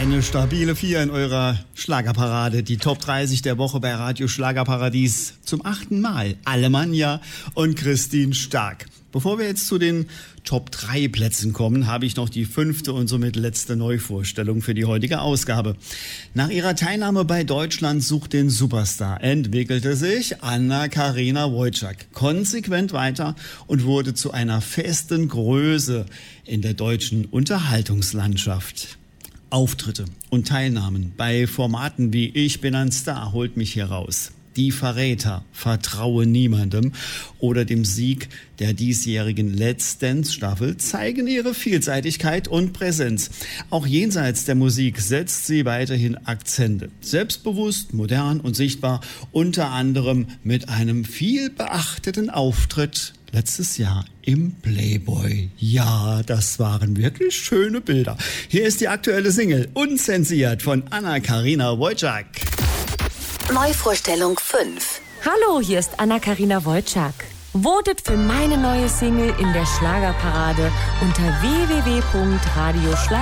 Eine stabile 4 in eurer Schlagerparade. Die Top 30 der Woche bei Radio Schlagerparadies. Zum 8. Mal Alemannia und Christine Stark. Bevor wir jetzt zu den Top 3 Plätzen kommen, habe ich noch die 5. und somit letzte Neuvorstellung für die heutige Ausgabe. Nach ihrer Teilnahme bei Deutschland sucht den Superstar entwickelte sich Anna-Karina Wojcik konsequent weiter und wurde zu einer festen Größe in der deutschen Unterhaltungslandschaft. Auftritte und Teilnahmen bei Formaten wie Ich bin ein Star holt mich hier raus. Die Verräter, Vertraue niemandem oder dem Sieg der diesjährigen Let's Dance Staffel zeigen ihre Vielseitigkeit und Präsenz. Auch jenseits der Musik setzt sie weiterhin Akzente. Selbstbewusst, modern und sichtbar, unter anderem mit einem viel beachteten Auftritt letztes Jahr im Playboy. Ja, das waren wirklich schöne Bilder. Hier ist die aktuelle Single Unzensiert von Anna-Karina Wojcik. Neuvorstellung 5. Hallo, hier ist Anna-Karina Wojcik. Votet für meine neue Single in der Schlagerparade unter www.radioschlager.de.